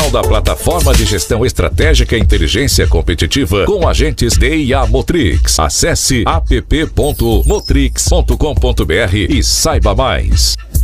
profissional da plataforma de gestão estratégica e inteligência competitiva com agentes de IA Motrix. Acesse app.motrix.com.br e saiba mais.